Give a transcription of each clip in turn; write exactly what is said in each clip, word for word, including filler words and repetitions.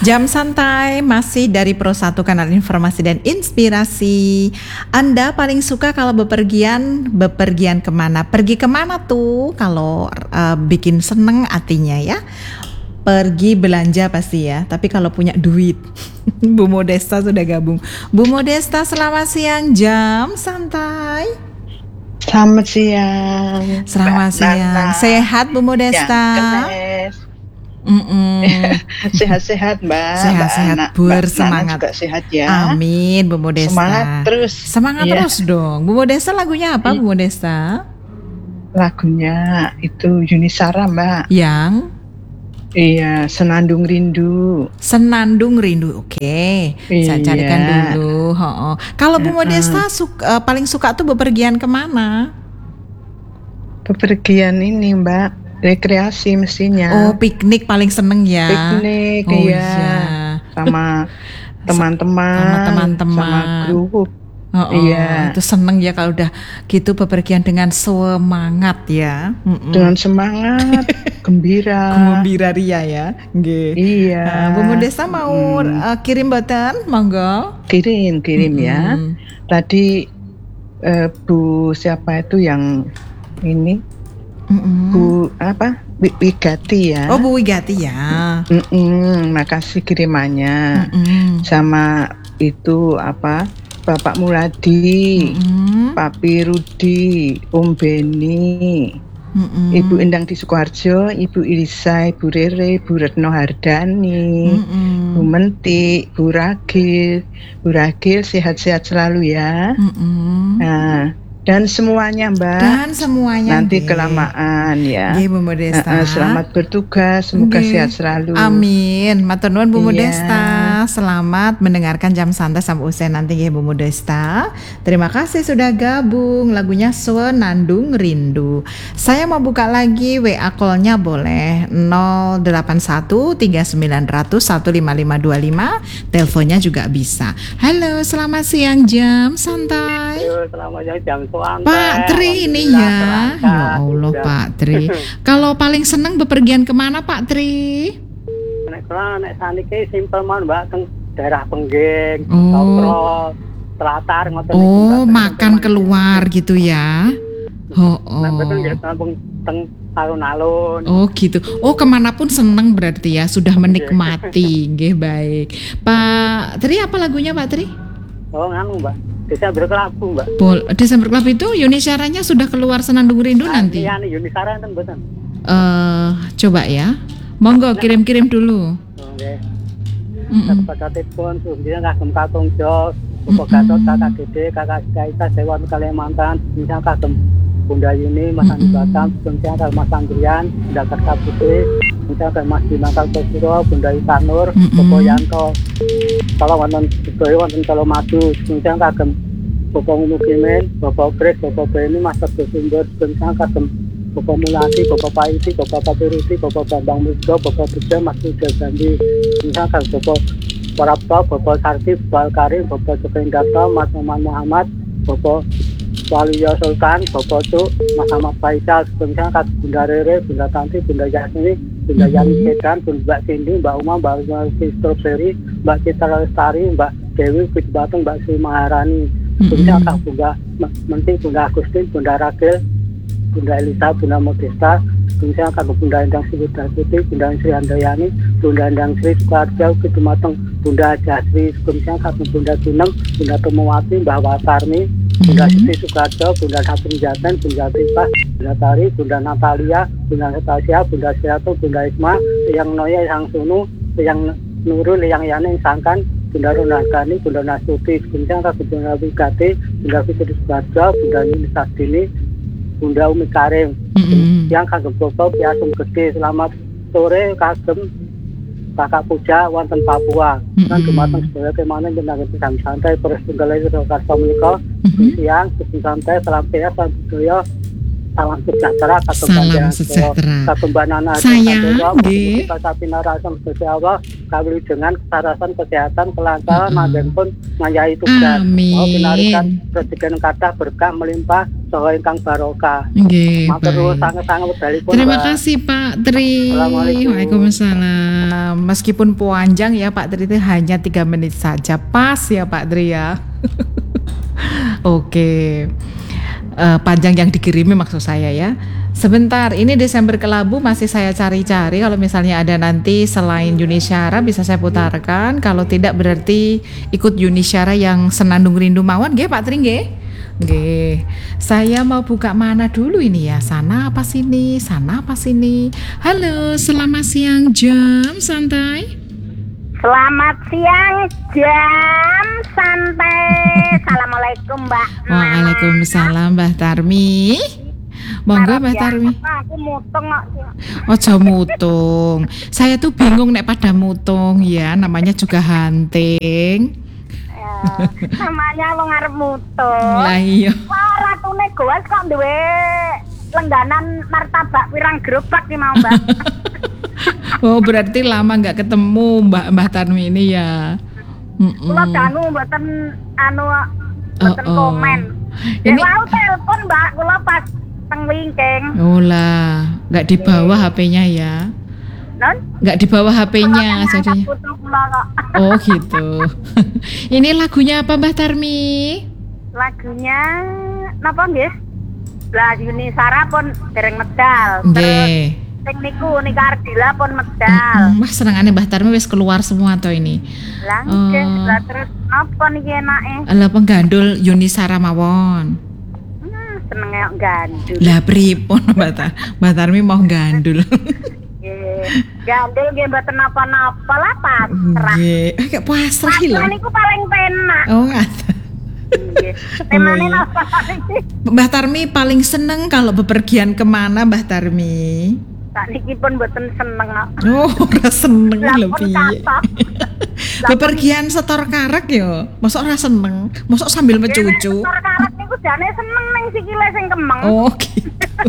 Jam santai masih dari Pro satu Kanal Informasi dan Inspirasi. Anda paling suka kalau bepergian, bepergian kemana? Pergi kemana tuh kalau uh, bikin seneng hatinya ya? Pergi belanja pasti ya, tapi kalau punya duit. Bu Modesta sudah gabung. Bu Modesta, selamat siang, jam santai. Selamat siang. Selamat Mbak siang. Nana. Sehat Bu Modesta? Ya, Mm-mm. Sehat-sehat Mbak. Sehat-sehat, Mbak bersemangat. Mbak Nana juga sehat ya. Amin Bu Modesta. Semangat terus. Semangat Iya. terus dong. Bu Modesta lagunya apa Bu Modesta? Lagunya itu Yunisara Mbak. Yang Iya, Senandung Rindu. Senandung Rindu. Oke, saya Iya. carikan dulu. Ho-ho. Kalau Bu Ya, Modesta suka, paling suka tuh bepergian kemana? Bepergian ini Mbak, rekreasi mestinya. Oh, piknik paling seneng ya. Piknik, Oh iya. iya. Sama teman-teman. Sama teman-teman. Sama grup. Oh, Iya. itu seneng ya kalau udah gitu bepergian dengan semangat ya. Mm-mm. Dengan semangat, gembira. Gembira ria ya. Nggih. Iya. Nah, Bu Modesta mau Mm. uh, kirim boten, monggo. Kirim, kirim ya. Mm-mm. Tadi eh, Bu siapa itu yang ini? Mm-mm. Bu apa? Wi- Wigati ya. Oh, Bu Wigati ya. Mm-mm, makasih kirimannya. Mm-mm. Sama itu apa? Bapak Muladi, Mm-mm. Papi Rudi, Om Beni, Mm-mm. Ibu Endang di Sukoharjo, Ibu Ilisa, Ibu Rere, Bu Retno Hardani, Mm-mm. Bu Menti, Bu Ragil, Bu Ragil sehat-sehat selalu ya. Mm-mm. Nah, dan semuanya Mbak. Dan semuanya Nanti nggih. kelamaan ya. Nggih, Bu Modesta. Eh, eh, selamat bertugas, semoga Nggih. sehat selalu. Amin. Matur nuwun Bu Iya. Modesta. Selamat mendengarkan jam santai sampai usai nanti nggih Bu Modesta. Terima kasih sudah gabung. Lagunya Senandung Rindu. Saya mau buka lagi W A call-nya boleh nol delapan satu tiga sembilan nol nol satu lima lima dua lima. Teleponnya juga bisa. Halo, selamat siang jam santai. Ayo, selamat siang jam santai. Pak Tri ini ya. Ya Allah Pak Tri. Kalau paling seneng bepergian kemana Pak Tri? Nek kula nek saniki simpel mawon Mbak teng daerah Pengging, Oh. Sopro, Telatar ngoten niku, Oh, Mbak. makan keluar gitu ya. Oh, Nek mboten oh. nggih teng teng alun-alun. Oh gitu. Oh, kemanapun seneng berarti ya, sudah menikmati. Nggih, baik. Pak Tri, apa lagunya Pak Tri? Oh, nganu Mbak. Desa Berkelabu Mbak. Bol Desember Club itu Yuni Syaranya sudah keluar Senandung Rindu nanti. Iya nih Yunisara enten mboten. Eh, coba ya. Monggo kirim-kirim dulu. Oh, nggih. Mm-mm. Kakakipun sumber kagem Kakung Jo, Bapak Gatot, Kakak Gede, Kakak Kaita, Dewan Kalimantan, misal kagem Bunda Yuni, Mas Andi Batam, misal kagem Mas Andrian, Bunda Kerta Putri, misal kagem Mas Dimakal Tosiro, Bunda Itanur, Mm-mm. Bapak Yanto, kalau wonten Sidoyo wonten Kalau Madu, misal kagem Bapak Mukimin, Bapak Kris, Bapak Beni, Mas Teguh Sumber, misal kagem Bapak Mulati, Bapak Paiti, Bapak Papiruti, Bapak Bambang Mujo, Bapak Budha, Mas Uja Gandhi, misalkan Bapak Warapto, Bapak Sarti, Bapak Karim, Bapak Jokendato, Mas Muhammad Muhammad, Bapak Waluyo Sultan, Bapak Cuk, Mas Ahmad Faisal, misalkan Bunda Rere, Bunda Tanti, Bunda Yasmi, Bunda Yani Sedan, Bunda Mbak Cindy, Mbak Uma, Mbak Melvi Strawberry, Mbak Citra Lestari, Mbak Dewi Fit Batang, Mbak Sri Maharani, misalkan Bunda Menti, Bunda Agustin, Bunda Ragil, Bunda Elisa, Bunda Modesta, misalnya kagum Bunda Endang Sri Putih, Bunda Sri Handayani, Bunda Endang Sri Sukarjo, Kedumateng Bunda Jasri, misalnya kagum Bunda Tinem, Bunda Tomowati, Mbah Watarni, Bunda Siti Sukarjo, Bunda Sapri Jaten, Bunda Tipas, Bunda Tari, Bunda Natalia, Bunda Natasha, Bunda Siato, Bunda Isma, yang Noya, yang Sunu, yang Nurul, yang Yani, yang Sangkan, Bunda Runagani, Bunda Nasuti, misalnya kagum Bunda Wigati, Bunda Fitri Sukarjo, Bunda Nini Sastini, Bunda Umi Karim, Mm-mm. yang kagem Bapak Piasum Gede. Selamat sore kagem Kakak Puja wonten Papua. Mm-mm. Kan dumateng sedaya kemana jenengan jam santai terus tunggal itu karsa menika. Mm-mm. Siang jam santai salam sehat salam budaya salam sejahtera kagem Salam panjenengan sejahtera. kagem Mbak Nana Sayang, nggih. kita sapina rasam Gusti Allah kawilujengan, kesarasan, kesehatan, kelancaran, Mm-mm. magen pun ngayahi tugas. Amin. Mau pinarikan rezeki kathah berkah melimpah saha ingkang barokah. Nggih, Matur nuwun baik. sanget-sanget wedalipun. Terima Mbak. kasih Pak Tri. Assalamualaikum. Waalaikumsalam. Meskipun panjang ya Pak Tri itu hanya tiga menit saja. Pas ya Pak Tri ya. Oke. Eh, panjang yang dikirimi maksud saya ya. Sebentar, ini Desember Kelabu masih saya cari-cari. Kalau misalnya ada nanti selain Yuni Syara bisa saya putarkan. Kalau tidak berarti ikut Yuni Syara yang Senandung Rindu Mawon. Nggih Pak Tri nggih. Nggih. Saya mau buka mana dulu ini ya? Sana apa sini? Sana apa sini? Halo, selamat siang jam santai. Selamat siang jam santai. Assalamualaikum Mbak. Waalaikumsalam Mbah Tarmi. Monggo Mbah Tarmi. Aku mutung kok. Ojo mutung. Saya tuh bingung nek pada mutung ya, namanya juga hunting. Ya, namanya wong arep mutung. Lah iya. Wah, ratune goas kok duwe lengganan martabak pirang gerobak ki mau, Mbak. Oh, berarti lama nggak ketemu Mbak Mbah Tarmi ini ya. Mm-mm. Kula danu mboten anu mboten Oh, oh. komen. Ini- Ini wau telepon Mbak, kula pas teng wingking. Oh lah, nggak dibawa H P-nya ya. Non? Nggak dibawa H P-nya jadinya. Foto kula kok. Oh gitu. Ini lagunya apa Mbah Tarmi? Lagunya napa nggih? Lah Yuni Sara pun dereng medal. Terus Nggih. sing niku Nika Ardila pun medal. Mm-mm. Wah senengane Mbah Tarmi wis keluar semua toh ini. Lah nggih, Oh. lah terus napa niki enake? Lah penggandul Yuni Sara mawon. Hmm, senenge kok gandul. Lah pripun Mbah Tar- Mbah Tarmi mau gandul. Nggih. Gandul nggih mboten napa-napa lah pasrah. Nggih, ah, kayak pasrah lho. Pasrah niku paling penak. Oh ngaten. Nggih. Temane iya. napa iki? Mbah Tarmi paling seneng kalau bepergian kemana Mbah Tarmi? Sak niki pun mboten seneng kok. Oh, ora seneng Lah lho pun piye. katok. Bepergian setor karek yo, mosok ora seneng, mosok sambil mencucu. Nek karet niku jane seneng ning sikile sing kemeng. Oh gitu.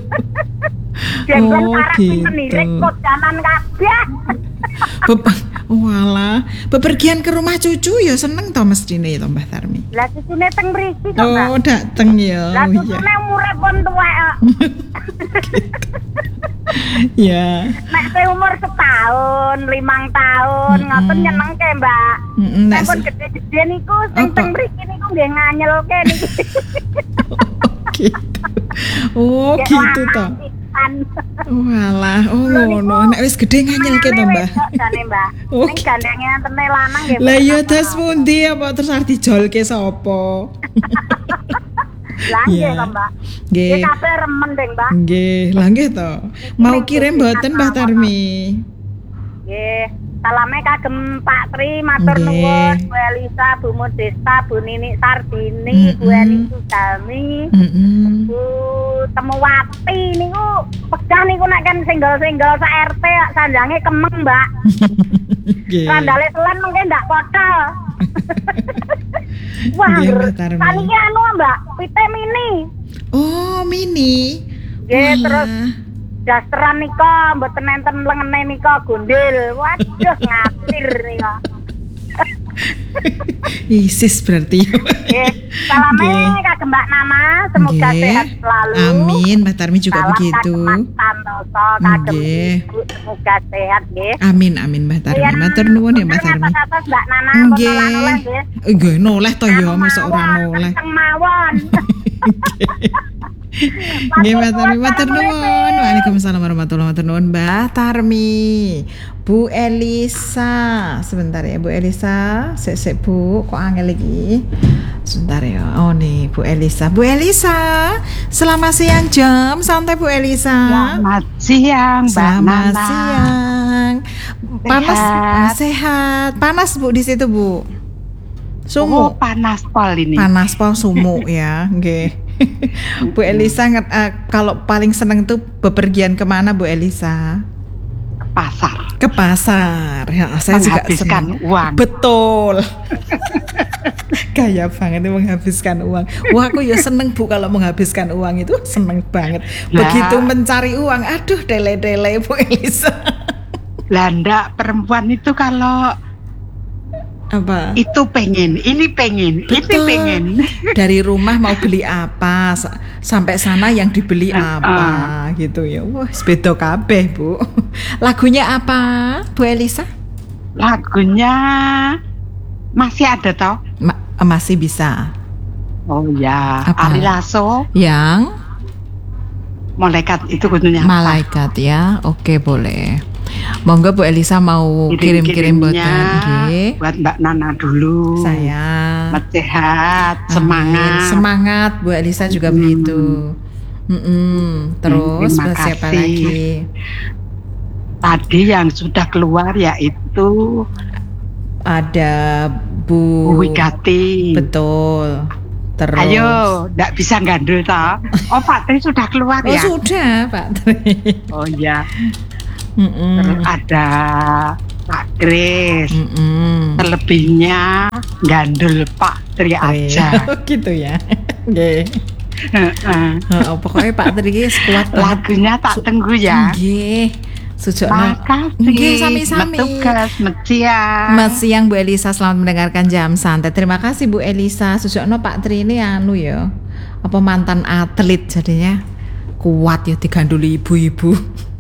Jenggon oh, karet sing gitu. menirik kok jalan kabeh. Bep- Walah, bepergian ke rumah cucu ya seneng to mestine to Mbah Tarmi. Lah cucune teng mriki kok, Mbak. Oh, dateng ya. Lah Oh iya. cucune umure pun tuwek kok. Ya. Nek teh umur setahun, limang tahun, Mm-mm. ngoten nyenengke, Mbak. Heeh, Nek nek pun gede-gede niku sing Apa? teng mriki niku nggih nganyelke niki. gitu. Oh, Nggih, gitu to. lanang pisan. Walah, oh ngono. Nek wis gedhe nganyelke to, Mbah. Wedok jane, Mbak. Oh, Ning gandenge tene lanang nggih. Lah mboten ya apa-apa. das pundi apa terus arep dijolke sapa? Lah nggih Iya. kok, Mbak. Nggih. Nggih kabeh remen deh, Mbak. Nggih, lah nggih to. Mau kirim mboten Mbah Tarmi? Nggih. Salame kagem Pak Tri, matur Nggih. nuwun, Bu Elisa, Bu Modesta, Bu Nini Sardini, Bu Mm-mm. Eni Sudami, Heeh. Bu Temuwati niku pegah niku nek kan single-single sak R T sanjange kemeng, Mbak. Nggih. Randale selan mengke ndak kotal. Wah, Nggih, Mbah Tarmi. saniki anu, Mbak, pite mini. Oh, mini. Nggih, Walah. terus dasteran nika mboten enten lengene nika gondel. Waduh ngatir nika. Isis berarti. Nggih, salame Nggih. kagem Mbak Nana, semoga Nggih. sehat selalu. Amin, Mbah Tarmi juga Salam begitu. kagem Mas Santoso, kagem Nggih. Ibu, semoga sehat nggih. Amin, amin Mbah Tarmi. Matur nuwun ya Mbah Tarmi. Atas Mbak Nana, Nggih. noleh nggih. Nggih, noleh to ya, Anu masa ora mawon, noleh. kenceng mawon. Nggih, Mbah Tarmi, matur nuwun. Waalaikumsalam warahmatullahi wabarakatuh. Mbah Tarmi. Bu Elisa, sebentar ya Bu Elisa. Sik sik Bu, kok angel iki. Sebentar ya. Oh nih Bu Elisa. Bu Elisa, selamat siang jam santai Bu Elisa. Selamat siang, Mbak Selamat Nana. siang. Panas, Sehat. ah, sehat. Panas Bu di situ Bu. Oh, Sumu. panas pol ini. Panas pol sumu ya, nggih. Bu Elisa nget- eh, kalau paling seneng tuh bepergian kemana Bu Elisa? Pasar. Ke pasar. Ya, saya juga Menghabiskan seneng. uang. Betul. Gaya banget itu menghabiskan uang. Wah, aku ya seneng Bu kalau menghabiskan uang itu seneng banget. Lah. Begitu mencari uang, aduh dele-dele Bu Elisa. Landa perempuan itu kalau Apa? itu pengen, ini pengen, ini Betul. pengen. Dari rumah mau beli apa, sa- sampai sana yang dibeli Ah, apa gitu ya. Wah, beda kabeh, Bu. Lagunya apa, Bu Elisa? Lagunya masih ada toh? Ma- masih bisa. Oh ya, Apa? Ari Lasso, Yang malaikat itu kudunya apa? malaikat ya. Oke, boleh. Monggo Bu Elisa mau kirim-kirim buatan Kirim-kirimnya nggih. buat Mbak Nana dulu. Sayang. Selamat sehat, Amin. semangat. Semangat Bu Elisa juga Hmm. begitu. Mm-mm. Terus Terima buat siapa kasih. lagi? Tadi yang sudah keluar yaitu Ada Bu Bu Wigati. Betul. Terus Ayo, nggak bisa gandul toh? Oh Pak Tri sudah keluar Oh ya? sudah Pak Tri. Oh ya. Mm-mm. Terus ada Pak Kris. Mm-mm. Selebihnya gandul Pak Tri Oh, iya. aja. Gitu ya. Nggih. Heeh. Heeh, pokoknya Pak Tri ki kuat banget. Lagunya tak tunggu ya. Nggih. Sujokno. Makasih. Nggih, sami-sami. Metugas, meciang. Mas siang Bu Elisa, selamat mendengarkan Jam Santai. Terima kasih Bu Elisa. Sujokno Pak Tri ini anu ya. Apa mantan atlet jadinya kuat ya diganduli ibu-ibu.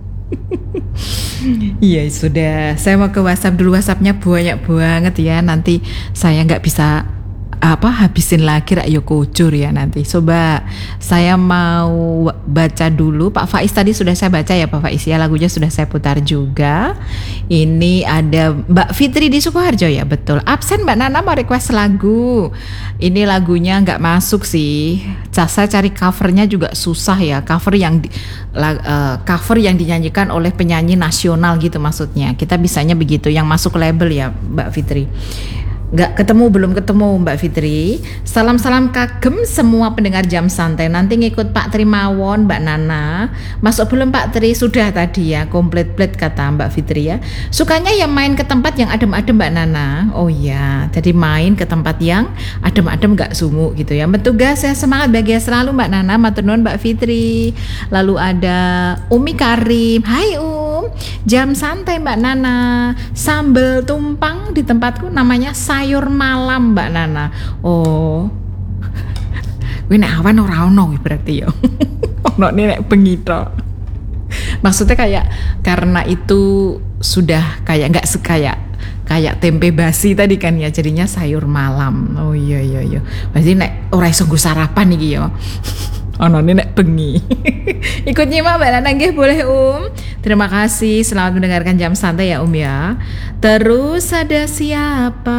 Iya sudah. Saya mau ke WhatsApp dulu. WhatsAppnya banyak banget ya. Nanti saya nggak bisa apa habisin lagi rak yo kucur ya nanti. Coba saya mau baca dulu. Pak Faiz tadi sudah saya baca ya Pak Faiz ya, lagunya sudah saya putar juga. Ini ada Mbak Fitri di Sukoharjo ya, betul. Absen Mbak Nana mau request lagu. Ini lagunya nggak masuk sih. Saya cari covernya juga susah ya. Cover yang di, la, uh, cover yang dinyanyikan oleh penyanyi nasional gitu maksudnya. Kita bisanya begitu yang masuk label ya Mbak Fitri. Nggak ketemu, belum ketemu Mbak Fitri. Salam-salam kagem semua pendengar Jam Santai. Nanti ngikut Pak Tri mawon Mbak Nana. Masuk belum Pak Tri? Sudah tadi ya, komplit-plit kata Mbak Fitri ya. Sukanya yang main ke tempat yang adem-adem Mbak Nana. Oh iya, jadi main ke tempat yang adem-adem gak sumuk gitu ya. Bertugas ya, semangat bahagia selalu Mbak Nana. Matur nuwun Mbak Fitri. Lalu ada Umi Karim. Hai Um, Jam Santai Mbak Nana. Sambal tumpang di tempatku namanya sayur malam Mbak Nana. Oh, gue nek awan ora ono berarti ya. Ono nek bengi tok. Maksudnya kayak karena itu sudah kayak nggak sekaya kayak tempe basi tadi kan ya, jadinya sayur malam. Oh iya iya iya. Berarti nek ora iso nggo sarapan iki ya. Ono nek bengi. Ikut nyimak Mbak Nana nggih boleh Um. Terima kasih, selamat mendengarkan Jam Santai ya Um ya. Terus ada siapa?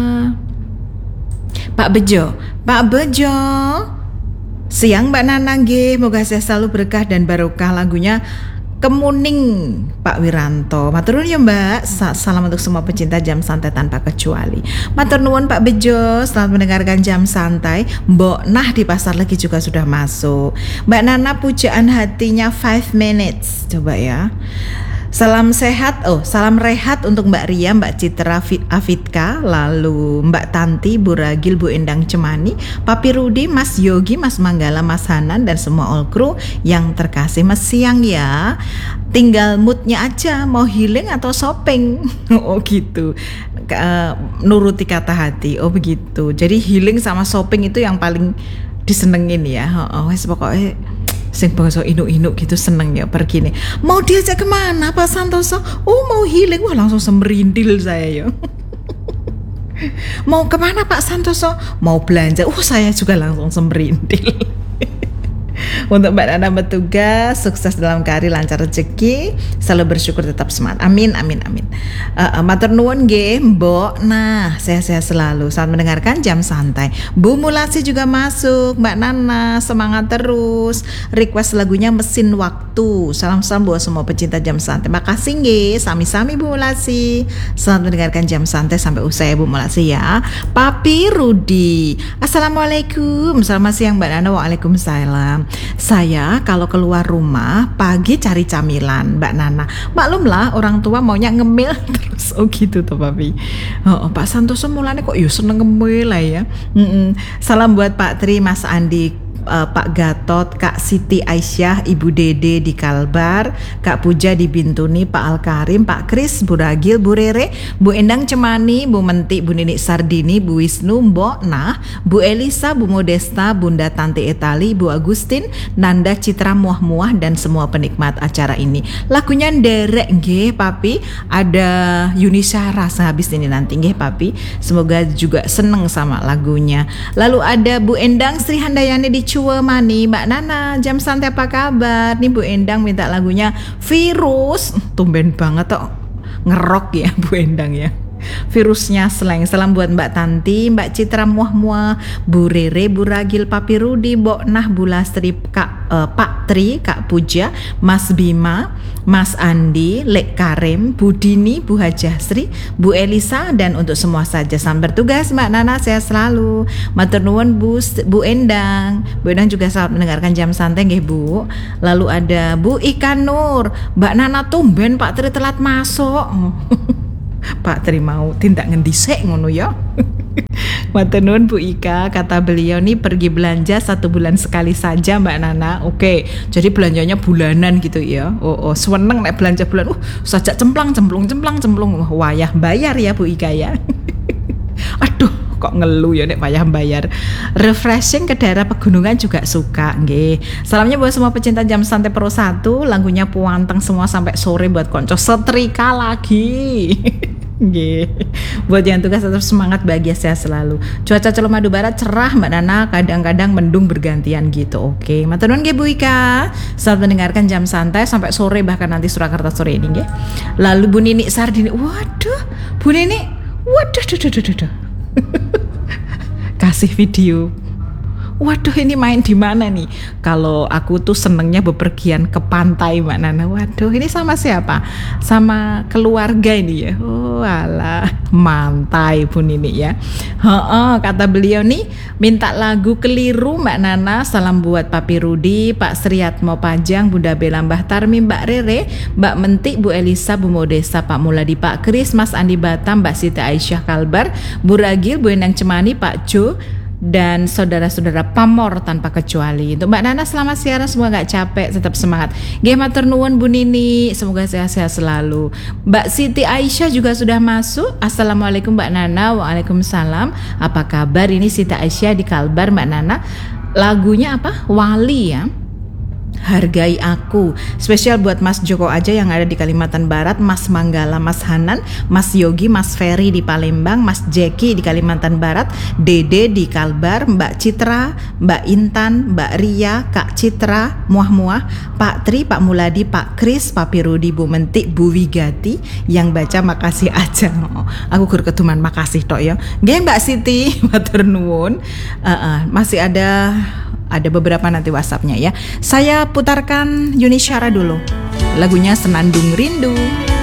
Pak Bejo. Pak Bejo. Siang Mbak Nana nggih, moga saya selalu berkah dan barokah. Lagunya Kemuning Pak Wiranto. Matur nuwun ya Mbak. Sa- Salam untuk semua pecinta Jam Santai tanpa kecuali. Matur nuwun Pak Bejo. Selamat mendengarkan Jam Santai. Mbok Nah di Pasar Legi juga sudah masuk. Mbak Nana pujaan hatinya five minutes. Coba ya. Salam sehat, oh salam rehat untuk Mbak Ria, Mbak Citra Afidka, lalu Mbak Tanti, Bu Ragil, Bu Endang Cemani, Papi Rudi, Mas Yogi, Mas Manggala, Mas Hanan, dan semua all crew yang terkasih. Mas siang ya, tinggal moodnya aja, mau healing atau shopping. Oh gitu, uh, nuruti kata hati, oh begitu. Jadi healing sama shopping itu yang paling disenengin ya. Oh, oh pokoknya sing bangsa inuk-inuk gitu seneng ya pergi nih. Mau diajak kemana Pak Santoso? Oh mau healing, wah langsung semerindil saya ya. Mau kemana Pak Santoso? Mau belanja, uh saya juga langsung semerindil. Untuk Mbak Nana bertugas, sukses dalam karir, lancar rezeki, selalu bersyukur, tetap semangat. Amin, amin, amin. Uh, uh, Matur nuwun nggih, Mbok. Nah, sehat-sehat selalu. Saat mendengarkan Jam Santai. Bu Mulasi juga masuk. Mbak Nana, semangat terus. Request lagunya Mesin Waktu. Salam-salam buat semua pecinta Jam Santai. Makasih nggih, sami-sami Bu Mulasi. Selamat mendengarkan Jam Santai sampai usai Bu Mulasi ya. Papi Rudi. Assalamualaikum. Selamat siang Mbak Nana. Waalaikumsalam. Saya kalau keluar rumah pagi cari camilan Mbak Nana. Maklumlah orang tua maunya ngemil terus. Oh gitu tuh Papi. Oh, Pak Santoso mulanya kok yo seneng ngemil lah ya. Mm-mm. Salam buat Pak Tri, Mas Andi, uh, Pak Gatot, Kak Siti Aisyah, Ibu Dede di Kalbar, Kak Puja di Bintuni, Pak Alkarim, Pak Kris, Bu Ragil, Bu Rere, Bu Endang Cemani, Bu Menti, Bu Nini Sardini, Bu Wisnu, Mbok Nah, Bu Elisa, Bu Modesta, Bunda Tanti Etali, Bu Agustin, Nanda Citra Muah-Muah dan semua penikmat acara ini. Lagunya nderek nggih Papi, ada Yuni Syara sehabis ini nanti nggih Papi. Semoga juga seneng sama lagunya. Lalu ada Bu Endang Sri Handayani di Cuemani, Mbak Nana, jam santai apa kabar? Nih Bu Endang minta lagunya Virus. Tumben banget kok ngerok ya Bu Endang ya. Virusnya Slang. Salam buat Mbak Tanti, Mbak Citra Muah-Muah, Bu Rere, Bu Ragil, Papi Rudi, Mbok Nah, Bu Lastri, Kak uh, Pak Tri, Kak Puja, Mas Bima, Mas Andi, Lek Karim, Bu Dini, Bu Hajasri, Bu Elisa, dan untuk semua saja selamat bertugas Mbak Nana, sehat selalu. Matur nuwun Bu Bu Endang. Bu Endang juga selamat mendengarkan jam santai nggih Bu. Lalu ada Bu Ikan Nur, Mbak Nana tumben Pak Tri telat masuk. Pak Tri mau tindak ngendisek ngono ya. Matur nuwun Bu Ika, kata beliau nih pergi belanja satu bulan sekali saja Mbak Nana. Oke, jadi belanjanya bulanan gitu ya. Oh, oh seneng nek belanja bulan. Uh, sajak cemplang cemplung cemplang cemplung. Wayah bayar ya Bu Ika ya. Aduh, kok ngeluh ya nek payah bayar. Refreshing ke daerah pegunungan juga suka nggih. Salamnya buat semua pecinta jam santai Pro satu, lagunya puanteng semua sampai sore buat konco setrika lagi. Nggih. Buat yang tugas tetap semangat, bahagia, sehat selalu. Cuaca Colomadu Barat cerah Mbak Nana, kadang-kadang mendung bergantian gitu. Oke, matur nuwun nggih Bu Ika. Selamat mendengarkan jam santai sampai sore, bahkan nanti Surakarta sore ini nggih. Lalu Bu Nini Sardini. Waduh, Bu Nini. Waduh, duh, duh, duh, duh, duh. Kasih video. Waduh, ini main di mana nih? Kalau aku tuh senengnya bepergian ke pantai Mbak Nana. Waduh, ini sama siapa? Sama keluarga ini ya. Oh alah, mantai pun ini ya. Heeh, kata beliau nih minta lagu Keliru Mbak Nana. Salam buat Papi Rudi, Pak Sriatmo Pajang, Bunda Bella, Mbah Tarmi, Mbak Rere, Mbak Mentik, Bu Elisa, Bu Modesta, Pak Muladi, Pak Kris, Mas Andi Batam, Mbak Siti Aisyah Kalbar, Bu Ragil, Bu Endang Cemani, Pak Jo, dan saudara-saudara pamor tanpa kecuali. Untuk Mbak Nana selamat siaran, semoga gak capek, tetap semangat. Nggih matur nuwun Bu Nini, semoga sehat-sehat selalu. Mbak Siti Aisyah juga sudah masuk. Assalamualaikum Mbak Nana. Waalaikumsalam. Apa kabar? Ini Siti Aisyah di Kalbar Mbak Nana. Lagunya apa? Wali ya. Hargai Aku, spesial buat Mas Joko aja yang ada di Kalimantan Barat, Mas Manggala, Mas Hanan, Mas Yogi, Mas Ferry di Palembang, Mas Jeki di Kalimantan Barat, Dede di Kalbar, Mbak Citra, Mbak Intan, Mbak Ria, Kak Citra, Muah-Muah, Pak Tri, Pak Muladi, Pak Kris, Papi Rudi, Bu Mentik, Bu Wigati, yang baca makasih aja. Oh, aku gur ketuman makasih tok ya. Nggih Mbak Siti, matur nuwun. Uh, uh, masih ada Ada beberapa nanti WhatsApp-nya ya. Saya putarkan Yuni Syara dulu. Lagunya Senandung Rindu.